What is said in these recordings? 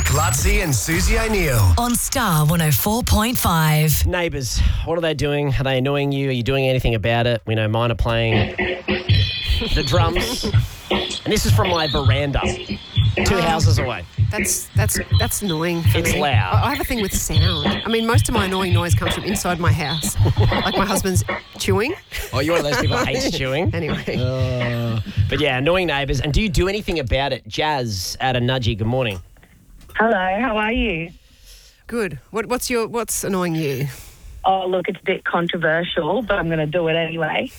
Lutzi and Susie O'Neill. On Star 104.5. Neighbours, what are they doing? Are they annoying you? Are you doing anything about it? We know mine are playing the drums. And this is from my veranda, 2 houses away. That's annoying for It's me. loud. I have a thing with sound. I mean, most of my annoying noise comes from inside my house. Like my husband's chewing. Oh, you're one of those people that hates chewing? Anyway. But yeah, annoying neighbours. And do you do anything about it? Jazz at a Nudgy, good morning. Hello, how are you? Good. What's annoying you? Oh, look, it's a bit controversial, but I'm going to do it anyway.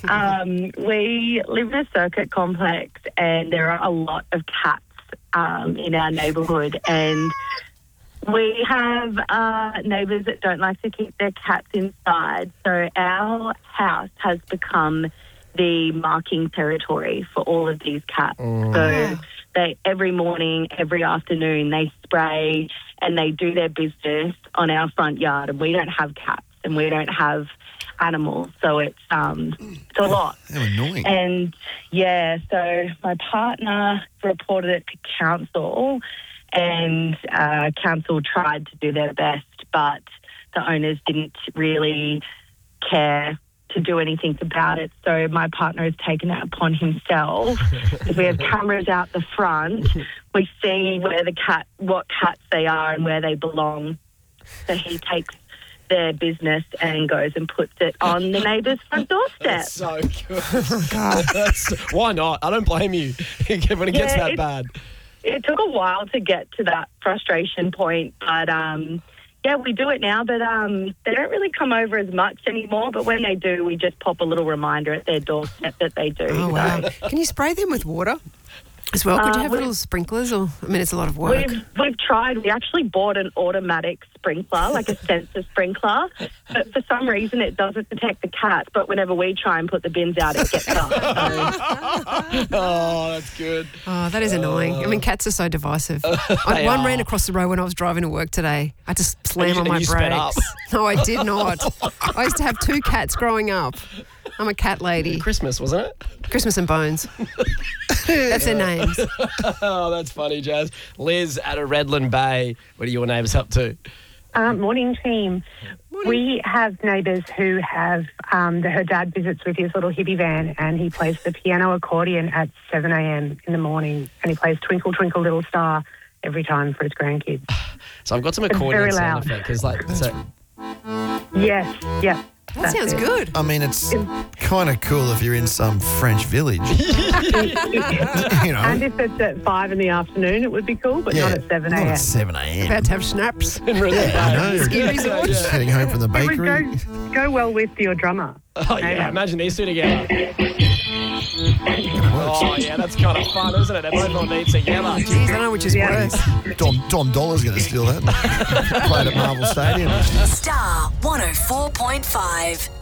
We live in a circuit complex and there are a lot of cats in our neighbourhood, and we have neighbours that don't like to keep their cats inside. So our house has become the marking territory for all of these cats. So they every morning, every afternoon, they spray and they do their business on our front yard, and we don't have cats and we don't have animals, so it's a lot. How annoying. And yeah, so my partner reported it to council, and council tried to do their best, but the owners didn't really care to do anything about it. So my partner has taken it upon himself. We have cameras out the front. We see what cats they are and where they belong. So he takes their business and goes and puts it on the neighbour's front doorstep. That's so good. Why not? I don't blame you when it gets that bad. It took a while to get to that frustration point, but we do it now, but they don't really come over as much anymore, but when they do, we just pop a little reminder at their doorstep that they do. Oh, wow. Can you spray them with water as well? Could you have little sprinklers? It's a lot of work. We've tried. We actually bought an automatic sprinkler, like a sensor sprinkler, but for some reason it doesn't detect the cats, but whenever we try and put the bins out, it gets up. Oh, that's good. Oh, that is annoying. I mean, cats are so divisive. One ran across the road when I was driving to work today. I had to slam on my you brakes. sped up. No, I did not. I used to have 2 cats growing up. I'm a cat lady. Christmas, wasn't it? Christmas and Bones. That's their names. Oh, that's funny, Jazz. Liz at a Redland Bay. What are your neighbours up to? Morning, team. We have neighbours who have, her dad visits with his little hippie van, and he plays the piano accordion at 7 a.m. in the morning, and he plays Twinkle, Twinkle, Little Star every time for his grandkids. So I've got some accordion sound effects. Yes, yeah. That sounds good. I mean, it's kind of cool if you're in some French village. You know. And if it's at 5 in the afternoon, it would be cool, but not at 7 Not a.m. at 7 a.m. About to have schnapps. I know. Just heading home from the It bakery. would go well with your drummer. Oh, yeah, imagine these two together. Oh, yeah, that's kind of fun, isn't it? They're both on beats together. Jeez, I don't know which is worse. Dom Dollar's going to steal that. Play it at Marvel Stadium. Star 104.5.